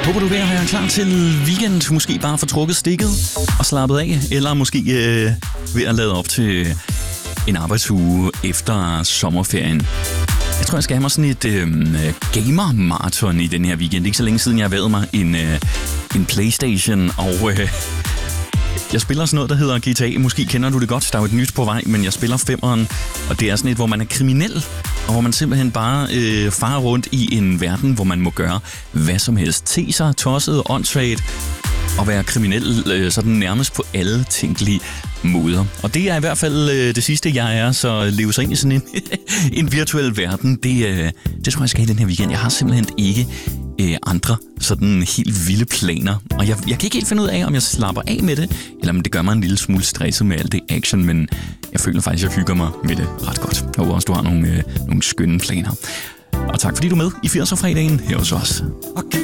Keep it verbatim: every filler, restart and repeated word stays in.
Håber du er ved at være klar til weekend, måske bare få trukket stikket og slappet af, eller måske øh, ved at lade op til en arbejdsuge efter sommerferien. Jeg tror, jeg skal have mig sådan et øh, gamer-marathon i den her weekend. Ikke så længe siden, jeg har været mig en, øh, en PlayStation, og øh, jeg spiller sådan noget, der hedder G T A. Måske kender du det godt, der er jo et nyt på vej, men jeg spiller femmeren, og det er sådan et, hvor man er kriminel, og hvor man simpelthen bare øh, farer rundt i en verden, hvor man må gøre hvad som helst. Te sig, tosset, åndssvagt, og være kriminel øh, sådan nærmest på alle tænkelige måder. Og det er i hvert fald øh, det sidste, jeg er, så leve sig ind i sådan en, en virtuel verden, det, øh, det tror jeg skal i den her weekend. Jeg har simpelthen ikke øh, andre sådan helt vilde planer, og jeg, jeg kan ikke helt finde ud af, om jeg slapper af med det, eller om det gør mig en lille smule stresset med alt det action, men jeg føler faktisk, at jeg hygger mig med det ret godt. Jeg håber også, du har nogle, øh, nogle skønne planer. Og tak fordi du er med i firser-fredagen her hos os. Okay.